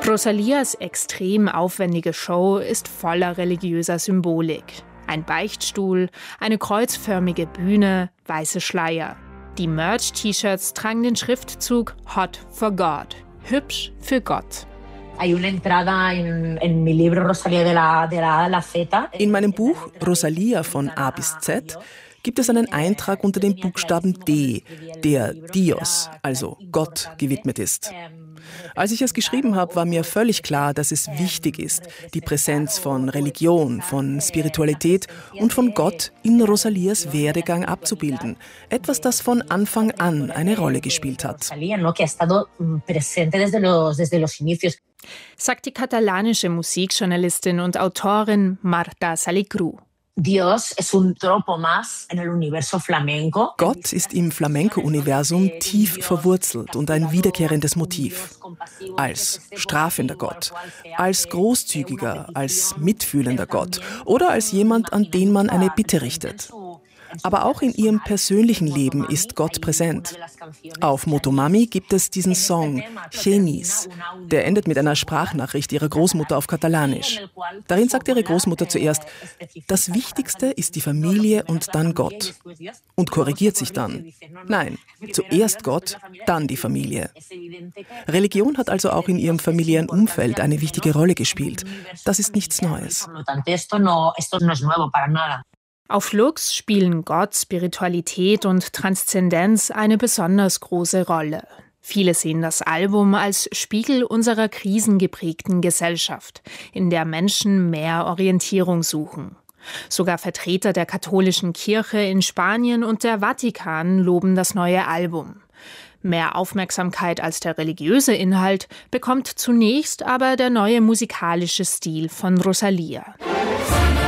Rosalias extrem aufwendige Show ist voller religiöser Symbolik. Ein Beichtstuhl, eine kreuzförmige Bühne, weiße Schleier. Die Merch-T-Shirts tragen den Schriftzug Hot for God, hübsch für Gott. In meinem Buch Rosalia von A bis Z gibt es einen Eintrag unter dem Buchstaben D, der Dios, also Gott, gewidmet ist. Als ich es geschrieben habe, war mir völlig klar, dass es wichtig ist, die Präsenz von Religion, von Spiritualität und von Gott in Rosalias Werdegang abzubilden. Etwas, das von Anfang an eine Rolle gespielt hat. Sagt die katalanische Musikjournalistin und Autorin Marta Salicru. Gott ist im Flamenco-Universum tief verwurzelt und ein wiederkehrendes Motiv. Als strafender Gott, als großzügiger, als mitfühlender Gott oder als jemand, an den man eine Bitte richtet. Aber auch in ihrem persönlichen Leben ist Gott präsent. Auf Motomami gibt es diesen Song Genis, der endet mit einer Sprachnachricht ihrer Großmutter auf Katalanisch. Darin sagt ihre Großmutter zuerst, das Wichtigste ist die Familie und dann Gott. Und korrigiert sich dann. Nein, zuerst Gott, dann die Familie. Religion hat also auch in ihrem familiären Umfeld eine wichtige Rolle gespielt. Das ist nichts Neues. Auf Lux spielen Gott, Spiritualität und Transzendenz eine besonders große Rolle. Viele sehen das Album als Spiegel unserer krisengeprägten Gesellschaft, in der Menschen mehr Orientierung suchen. Sogar Vertreter der katholischen Kirche in Spanien und der Vatikan loben das neue Album. Mehr Aufmerksamkeit als der religiöse Inhalt bekommt zunächst aber der neue musikalische Stil von Rosalia.